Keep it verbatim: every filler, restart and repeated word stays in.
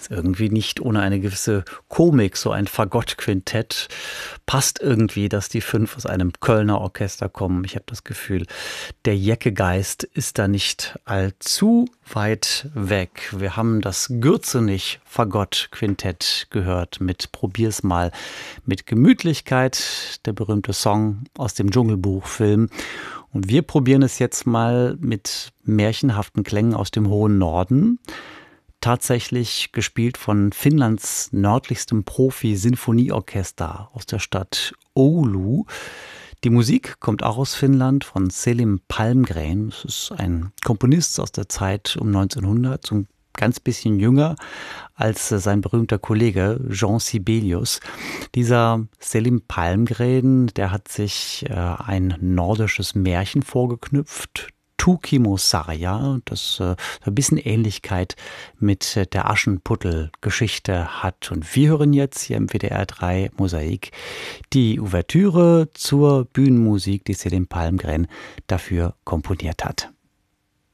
Ist irgendwie nicht ohne eine gewisse Komik, so ein Fagottquintett. Passt irgendwie, dass die fünf aus einem Kölner Orchester kommen. Ich habe das Gefühl, der Jecke-Geist ist da nicht allzu weit weg. Wir haben das Gürzenich-Fagott-Quintett gehört mit Probier's mal mit Gemütlichkeit, der berühmte Song aus dem Dschungelbuch-Film. Und wir probieren es jetzt mal mit märchenhaften Klängen aus dem hohen Norden. Tatsächlich gespielt von Finnlands nördlichstem Profi-Sinfonieorchester aus der Stadt Oulu. Die Musik kommt auch aus Finnland von Selim Palmgren. Das ist ein Komponist aus der Zeit um neunzehnhundert, so ein ganz bisschen jünger als sein berühmter Kollege Jean Sibelius. Dieser Selim Palmgren, der hat sich äh, ein nordisches Märchen vorgeknüpft. Tukimo Sarja, das äh, ein bisschen Ähnlichkeit mit äh, der Aschenputtel-Geschichte hat. Und wir hören jetzt hier im W D R drei Mosaik die Ouvertüre zur Bühnenmusik, die Selim Palmgren dafür komponiert hat.